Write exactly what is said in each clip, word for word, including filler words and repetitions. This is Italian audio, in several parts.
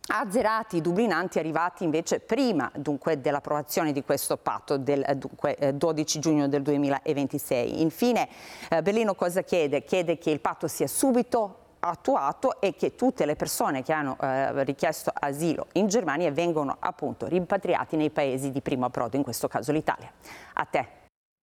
azzerati i dublinanti arrivati invece prima dunque dell'approvazione di questo patto del dunque, dodici giugno del duemilaventisei. Infine eh, Berlino cosa chiede? Chiede che il patto sia subito attuato e che tutte le persone che hanno eh, richiesto asilo in Germania vengano appunto rimpatriati nei paesi di primo approdo, in questo caso l'Italia. A te.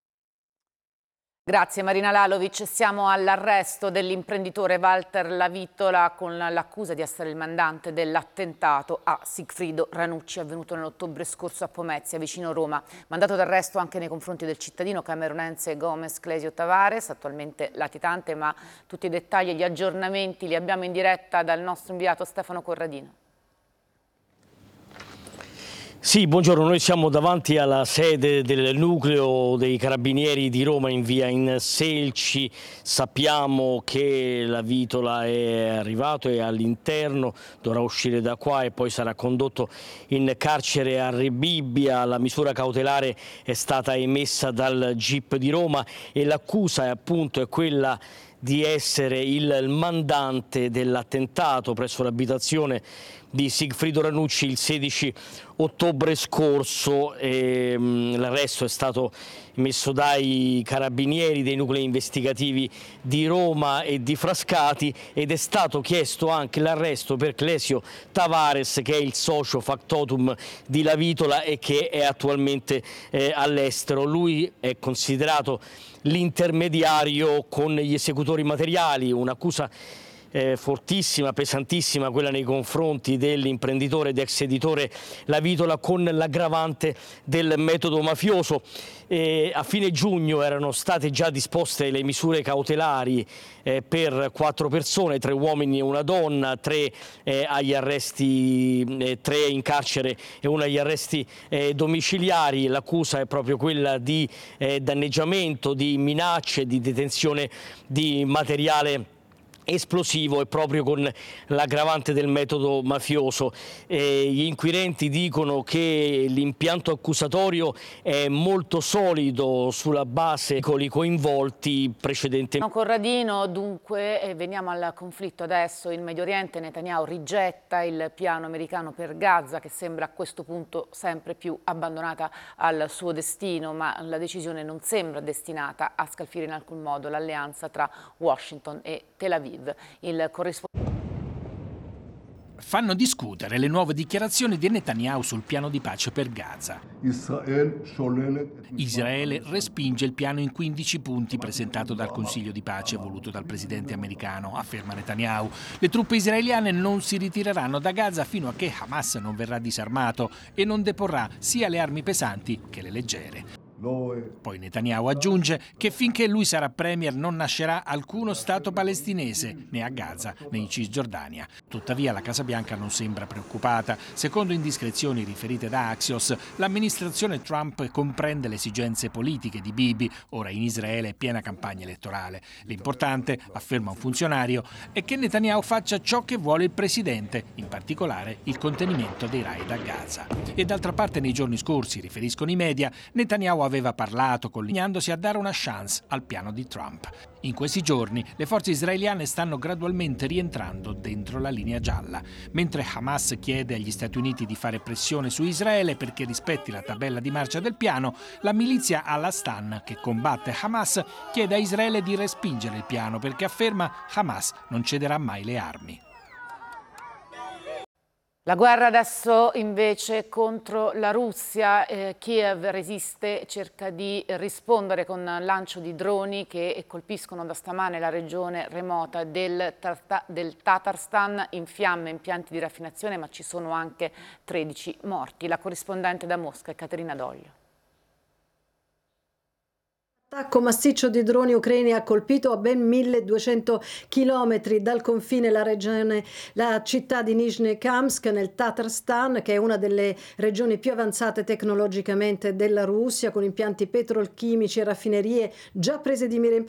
Grazie Marina Lalovic. Siamo all'arresto dell'imprenditore Walter Lavitola con l'accusa di essere il mandante dell'attentato a Sigfrido Ranucci avvenuto nell'ottobre scorso a Pomezia, vicino Roma. Mandato d'arresto anche nei confronti del cittadino camerunense Gomez Clesio Tavares, attualmente latitante, ma tutti i dettagli e gli aggiornamenti li abbiamo in diretta dal nostro inviato Stefano Corradino. Sì, buongiorno, noi siamo davanti alla sede del nucleo dei Carabinieri di Roma in via in Selci. Sappiamo che Lavitola è arrivato, è all'interno, dovrà uscire da qua e poi sarà condotto in carcere a Rebibbia. La misura cautelare è stata emessa dal G I P di Roma e l'accusa è appunto è quella di essere il mandante dell'attentato presso l'abitazione di Sigfrido Ranucci il sedici ottobre scorso. L'arresto è stato messo dai carabinieri dei nuclei investigativi di Roma e di Frascati ed è stato chiesto anche l'arresto per Clesio Tavares, che è il socio factotum di Lavitola e che è attualmente eh, all'estero. Lui è considerato l'intermediario con gli esecutori materiali, un'accusa Eh, fortissima, pesantissima, quella nei confronti dell'imprenditore ed ex editore Lavitola, con l'aggravante del metodo mafioso. E a fine giugno erano state già disposte le misure cautelari eh, per quattro persone, tre uomini e una donna, tre eh, agli arresti, eh, tre in carcere e uno agli arresti eh, domiciliari. L'accusa è proprio quella di eh, danneggiamento, di minacce, di detenzione di materiale esplosivo e proprio con l'aggravante del metodo mafioso. Eh, gli inquirenti dicono che l'impianto accusatorio è molto solido sulla base di quelli coinvolti precedentemente. Corradino, dunque, eh, veniamo al conflitto adesso in Medio Oriente. Netanyahu rigetta il piano americano per Gaza, che sembra a questo punto sempre più abbandonata al suo destino, ma la decisione non sembra destinata a scalfire in alcun modo l'alleanza tra Washington e Tel Aviv. Il corrispondente fanno discutere le nuove dichiarazioni di Netanyahu sul piano di pace per Gaza. Israele respinge il piano in quindici punti presentato dal Consiglio di pace voluto dal presidente americano, afferma Netanyahu. Le truppe israeliane non si ritireranno da Gaza fino a che Hamas non verrà disarmato e non deporrà sia le armi pesanti che le leggere. Poi Netanyahu aggiunge che finché lui sarà premier non nascerà alcuno Stato palestinese, né a Gaza né in Cisgiordania. Tuttavia la Casa Bianca non sembra preoccupata. Secondo indiscrezioni riferite da Axios, l'amministrazione Trump comprende le esigenze politiche di Bibi, ora in Israele è piena campagna elettorale. L'importante, afferma un funzionario, è che Netanyahu faccia ciò che vuole il presidente, in particolare il contenimento dei raid a Gaza. E d'altra parte nei giorni scorsi, riferiscono i media, Netanyahu aveva parlato collegandosi a dare una chance al piano di Trump. In questi giorni le forze israeliane stanno gradualmente rientrando dentro la linea gialla. Mentre Hamas chiede agli Stati Uniti di fare pressione su Israele perché rispetti la tabella di marcia del piano, la milizia Al-Astan, che combatte Hamas, chiede a Israele di respingere il piano perché afferma Hamas non cederà mai le armi. La guerra adesso invece contro la Russia. eh, Kiev resiste, cerca di rispondere con lancio di droni che colpiscono da stamane la regione remota del, del Tatarstan, in fiamme impianti di raffinazione, ma ci sono anche tredici morti. La corrispondente da Mosca è Caterina Doglio. L'attacco massiccio di droni ucraini ha colpito a ben milleduecento chilometri dal confine la regione, la città di Nizhnekamsk nel Tatarstan, che è una delle regioni più avanzate tecnologicamente della Russia, con impianti petrolchimici e raffinerie già prese di mira in